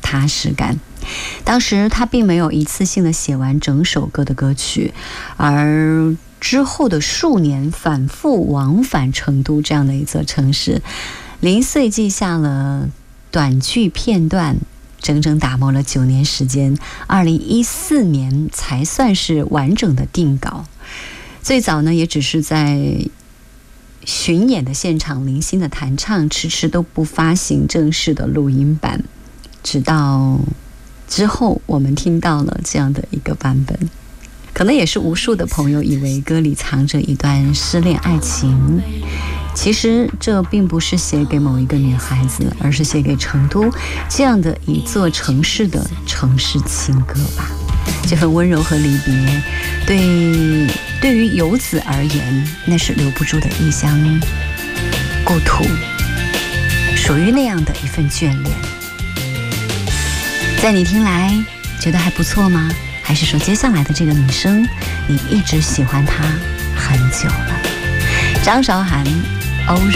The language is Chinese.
踏实感。当时他并没有一次性的写完整首歌的歌曲，而之后的数年反复往返成都这样的一座城市，零碎记下了短剧片段，整整打磨了9年时间，2014年才算是完整的定稿。最早呢，也只是在巡演的现场零星的弹唱，迟迟都不发行正式的录音版，直到之后我们听到了这样的一个版本。可能也是无数的朋友以为歌里藏着一段失恋爱情，其实这并不是写给某一个女孩子，而是写给成都这样的一座城市的城市情歌吧。这份温柔和离别，对于游子而言，那是留不住的异乡故土，属于那样的一份眷恋。在你听来觉得还不错吗？还是说接下来的这个女生你一直喜欢她很久了？张韶涵，欧若。